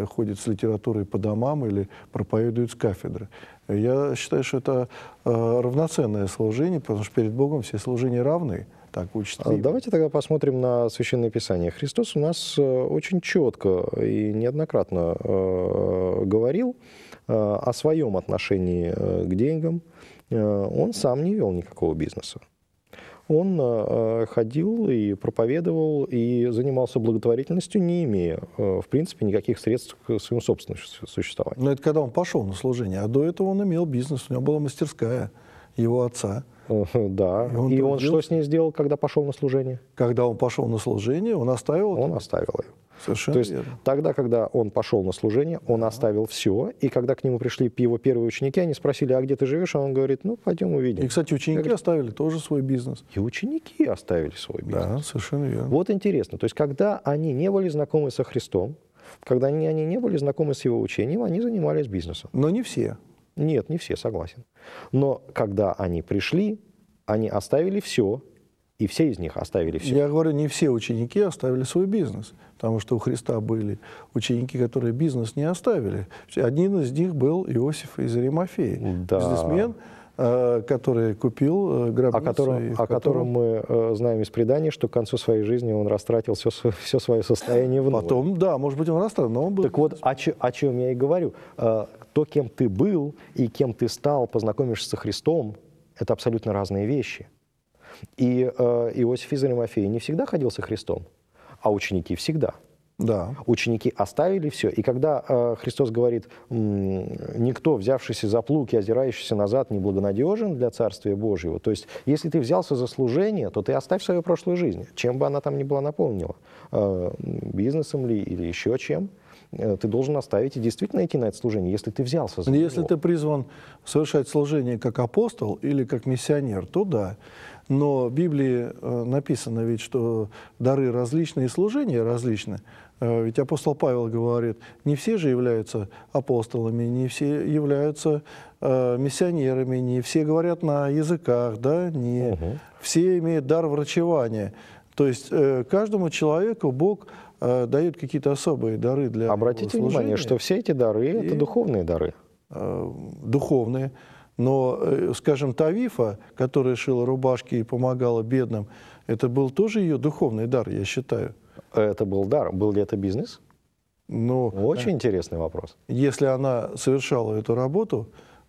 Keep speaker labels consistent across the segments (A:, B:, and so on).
A: ходит с литературой по домам или проповедует с кафедры. Я считаю, что это равноценное служение, потому что перед Богом все служения равны. Так учит Библия.
B: Давайте тогда посмотрим на Священное Писание. Христос у нас очень четко и неоднократно говорил о своем отношении к деньгам. Он сам не вел никакого бизнеса. Он ходил и проповедовал, и занимался благотворительностью, не имея, в принципе, никаких средств к своему собственному существованию.
A: Но это когда он пошел на служение. А до этого он имел бизнес, у него была мастерская его отца.
B: Да. И он что с ней сделал, когда пошел на служение?
A: Когда он пошел на служение, он оставил...
B: Он оставил ее.
A: Совершенно
B: То есть
A: верно.
B: тогда, когда он пошел на служение, он оставил все, и когда к нему пришли его первые ученики, они спросили, а где ты живешь? А он говорит, ну, пойдем увидим.
A: И, кстати, ученики оставили тоже свой бизнес.
B: И ученики оставили свой бизнес.
A: Да, совершенно верно.
B: Вот интересно. То есть когда они не были знакомы со Христом, когда они не были знакомы с его учением, они занимались бизнесом.
A: Но не все.
B: Нет, не все, согласен. Но когда они пришли, они оставили все, и все из них оставили все.
A: Я говорю, не все ученики оставили свой бизнес, потому что у Христа были ученики, которые бизнес не оставили. Один из них был Иосиф из Аримафеи,
B: Да.
A: бизнесмен, который купил гробницу.
B: О котором мы знаем из предания, что к концу своей жизни он растратил все свое состояние вновь.
A: Потом, да, может быть, он растратил, но он был...
B: Так вот, о чем я и говорю. То, кем ты был и кем ты стал, познакомишься со Христом, это абсолютно разные вещи. И Иосиф из Аримафеи не всегда ходил со Христом, а ученики всегда.
A: Да.
B: Ученики оставили все. И когда Христос говорит, никто, взявшийся за плуг и озирающийся назад, не благонадежен для Царствия Божьего. То есть, если ты взялся за служение, то ты оставь свою прошлую жизнь, чем бы она там ни была наполнена, бизнесом ли или еще чем. Ты должен оставить и действительно идти на это служение, если ты взялся за него.
A: Если ты призван совершать служение как апостол или как миссионер, то да. Но в Библии написано ведь, что дары различны и служения различны. Ведь апостол Павел говорит, не все же являются апостолами, не все являются миссионерами, не все говорят на языках, да? Не все имеют дар врачевания. То есть каждому человеку Бог дает какие-то особые дары для
B: Обратите внимание, что все эти дары — это духовные дары.
A: Духовные. Но, скажем, Тавифа, которая шила рубашки и помогала бедным, это был тоже ее духовный дар, я считаю.
B: Это был дар. Был ли это бизнес?
A: Но
B: Очень интересный вопрос.
A: если она совершала эту работу,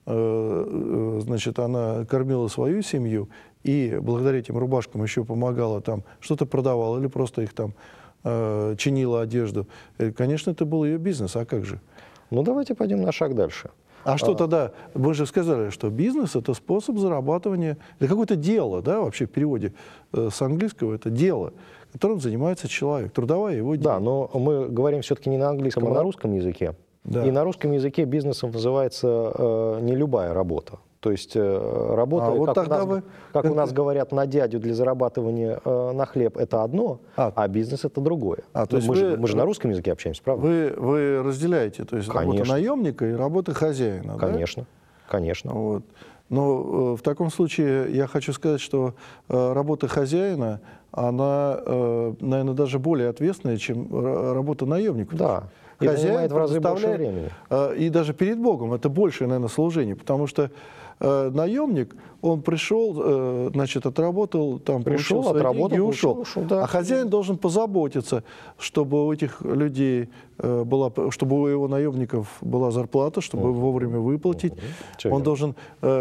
A: значит, она кормила свою семью и благодаря этим рубашкам еще помогала там, что-то продавала или просто их там чинила одежду. Конечно, это был ее бизнес, а как же?
B: Ну, давайте пойдем на шаг дальше.
A: А что тогда? Мы же сказали, что бизнес — это способ зарабатывания, это какое-то дело, да, вообще в переводе с английского это дело, которым занимается человек, трудовая его деятельность.
B: Да, но мы говорим все-таки не на английском, а на русском языке.
A: Да.
B: И на русском языке бизнесом называется не любая работа. То есть работа,
A: вот
B: как у нас говорят, на дядю для зарабатывания на хлеб — это одно, а бизнес — это другое.
A: то есть
B: мы же на русском языке общаемся, правда?
A: Вы разделяете, то есть работа наемника и работа хозяина,
B: Конечно,
A: да?
B: конечно.
A: Вот. Но в таком случае я хочу сказать, что работа хозяина, она, наверное, даже более ответственная, чем работа наемника.
B: Да. И
A: хозяин
B: занимает в разы больше времени.
A: И даже перед Богом это большее, наверное, служение, потому что наемник, он пришел, значит, отработал, там,
B: Пришел,
A: получил свои
B: отработал,
A: деньги и ушел.
B: ушел, да.
A: А хозяин должен позаботиться, чтобы у этих людей была, чтобы у его наемников была зарплата, чтобы вовремя выплатить. Он должен,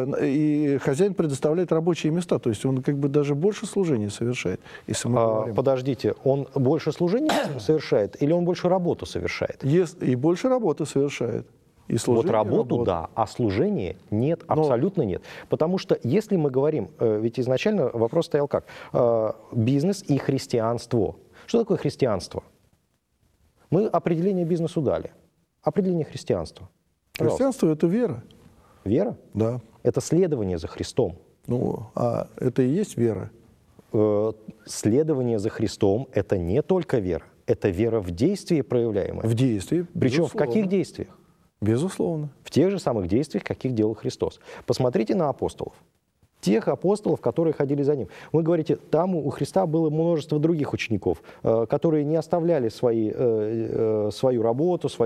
A: и хозяин предоставляет рабочие места, то есть он как бы даже больше служения совершает, если мы говорим.
B: Подождите, он больше служения совершает или он больше работу совершает?
A: И больше работы совершает. И
B: вот работу, да, а служение нет, абсолютно нет. Потому что если мы говорим, ведь изначально вопрос стоял как? Бизнес и христианство. Что такое христианство? Мы определение бизнесу дали. Определение христианства.
A: Христианство — это вера.
B: Вера?
A: Да.
B: Это следование за Христом.
A: Ну, а это и есть вера.
B: Следование за Христом — это не только вера. Это вера в действии проявляемая.
A: В действии,
B: Причем в каких действиях?
A: Безусловно.
B: В тех же самых действиях, каких делал Христос. Посмотрите на апостолов. Тех апостолов, которые ходили за ним. Вы говорите, там у Христа было множество других учеников, которые не оставляли свою работу,